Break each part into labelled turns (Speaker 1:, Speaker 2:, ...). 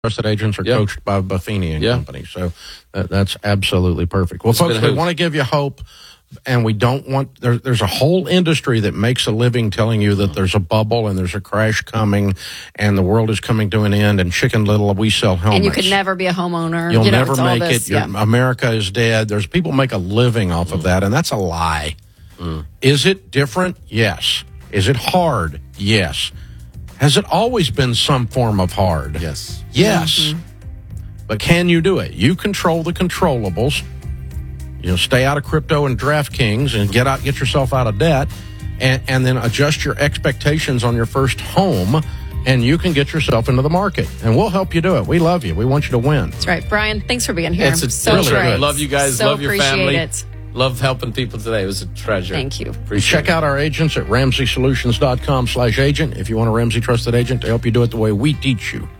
Speaker 1: Trusted agents are coached by Buffini and Company. So that's absolutely perfect. Well, folks, we want to give you hope, and we don't want there's a whole industry that makes a living telling you that there's a bubble and there's a crash coming and the world is coming to an end, and Chicken Little, we sell helmets.
Speaker 2: And you could never be a homeowner.
Speaker 1: You'll never make it. America is dead. There's people make a living off of that, and that's a lie. Is it different? Yes. Is it hard? Yes. Has it always been some form of hard?
Speaker 3: Yes.
Speaker 1: Yes. But can you do it? You control the controllables. Stay out of crypto and DraftKings and get yourself out of debt, and then adjust your expectations on your first home, and you can get yourself into the market. And we'll help you do it. We love you. We want you to win.
Speaker 2: That's right. Brian, thanks for being here.
Speaker 3: It's so really great. Love you guys.
Speaker 2: So
Speaker 3: love your family.
Speaker 2: It.
Speaker 3: Love helping people today. It was a treasure.
Speaker 2: Thank you.
Speaker 1: Check out our agents at RamseySolutions.com/agent if you want a Ramsey Trusted Agent to help you do it the way we teach you.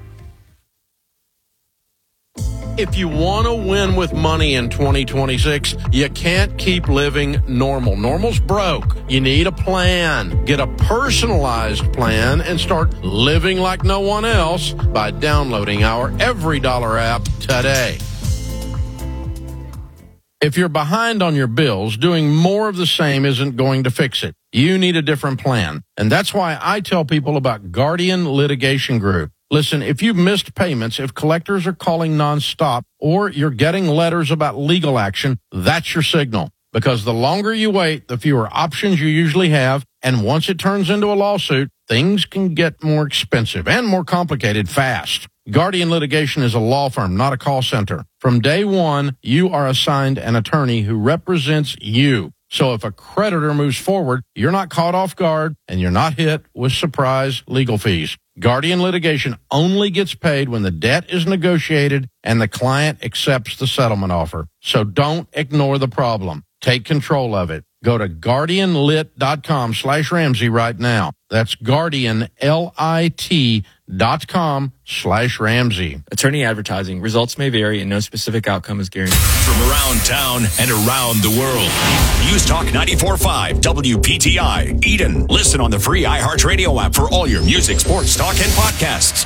Speaker 1: If you want to win with money in 2026, you can't keep living normal. Normal's broke. You need a plan. Get a personalized plan and start living like no one else by downloading our EveryDollar app today. If you're behind on your bills, doing more of the same isn't going to fix it. You need a different plan. And that's why I tell people about Guardian Litigation Group. Listen, if you've missed payments, if collectors are calling nonstop, or you're getting letters about legal action, that's your signal. Because the longer you wait, the fewer options you usually have. And once it turns into a lawsuit, things can get more expensive and more complicated fast. Guardian Litigation is a law firm, not a call center. From day one, you are assigned an attorney who represents you. So if a creditor moves forward, you're not caught off guard and you're not hit with surprise legal fees. Guardian Litigation only gets paid when the debt is negotiated and the client accepts the settlement offer. So don't ignore the problem. Take control of it. Go to guardianlit.com/Ramsey right now. That's guardianlit.com/Ramsey.
Speaker 4: Attorney advertising. Results may vary and no specific outcome is guaranteed.
Speaker 5: From around town and around the world. News Talk 94.5 WPTI Eden. Listen on the free iHeartRadio app for all your music, sports, talk, and podcasts.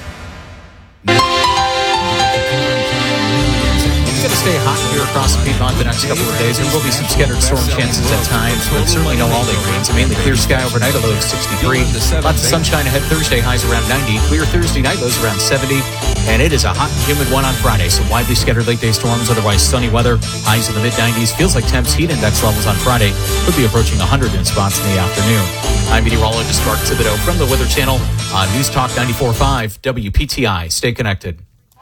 Speaker 6: It's going to stay hot here across the Piedmont the next couple of days. There will be some scattered storm chances at times, but certainly no all-day rains. A mainly clear sky overnight, a low of 63. Lots of sunshine ahead Thursday, highs around 90. Clear Thursday night, lows around 70. And it is a hot and humid one on Friday. Some widely scattered late-day storms, otherwise sunny weather. Highs in the mid-90s. Feels like temps heat index levels on Friday could be approaching 100 in spots in the afternoon. I'm meteorologist Mark Thibodeau from the Weather Channel on News Talk 94.5 WPTI. Stay connected.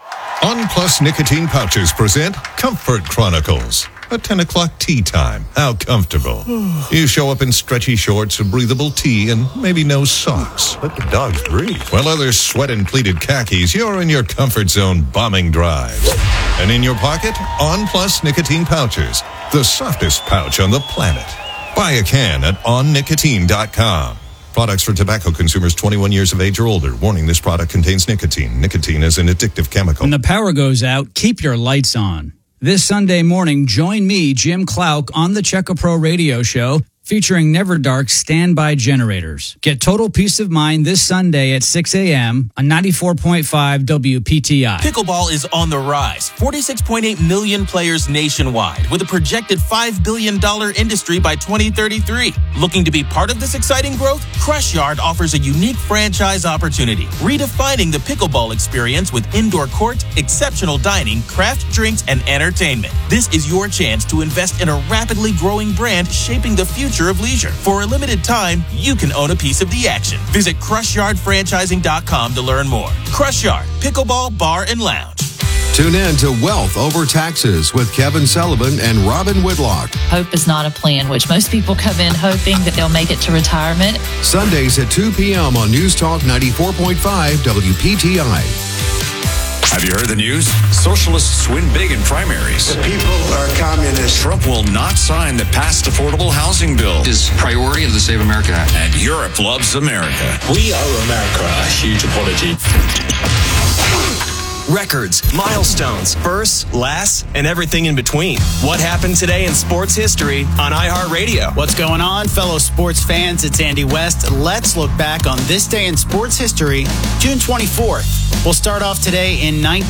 Speaker 7: On Plus Nicotine Pouches present Comfort Chronicles. A 10 o'clock tea time. How comfortable. You show up in stretchy shorts, a breathable tee, and maybe no socks. Let the dogs breathe. While others sweat in pleated khakis, you're in your comfort zone bombing drives. And in your pocket, On Plus Nicotine Pouches. The softest pouch on the planet. Buy a can at onnicotine.com. Products for tobacco consumers 21 years of age or older. Warning, this product contains nicotine. Nicotine is an addictive chemical.
Speaker 8: When the power goes out, keep your lights on. This Sunday morning, join me, Jim Clouk, on the Checo Pro radio show featuring Never Dark standby generators. Get total peace of mind this Sunday at 6 a.m. on 94.5 WPTI.
Speaker 9: Pickleball is on the rise. 46.8 million players nationwide with a projected $5 billion industry by 2033. Looking to be part of this exciting growth? Crush Yard offers a unique franchise opportunity, redefining the pickleball experience with indoor court, exceptional dining, craft drinks, and entertainment. This is your chance to invest in a rapidly growing brand shaping the future of leisure. For a limited time, you can own a piece of the action. Visit CrushYardFranchising.com to learn more. Crush Yard, Pickleball Bar and Lounge.
Speaker 10: Tune in to Wealth Over Taxes with Kevin Sullivan and Robin Whitlock.
Speaker 11: Hope is not a plan, which most people come in hoping that they'll make it to retirement.
Speaker 10: Sundays at 2 p.m. on News Talk 94.5 WPTI.
Speaker 5: Have you heard the news? Socialists win big in primaries.
Speaker 12: The people are communists.
Speaker 5: Trump will not sign the passed affordable housing bill.
Speaker 13: His priority is the Save America Act.
Speaker 5: And Europe loves America.
Speaker 14: We owe America a huge apology.
Speaker 15: Records, milestones, firsts, lasts, and everything in between. What happened today in sports history on iHeartRadio?
Speaker 16: What's going on, fellow sports fans? It's Andy West. Let's look back on this day in sports history, June 24th. We'll start off today in